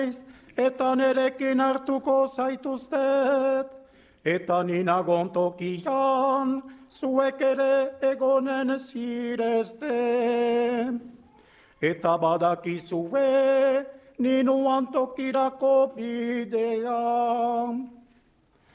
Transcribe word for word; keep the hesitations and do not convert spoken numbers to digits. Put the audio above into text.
Eta nerekin hartuko zaituztet, eta ninagon tokian, zuek ere egonen zirezte. Eta badakizue, ninuan tokirako bidea.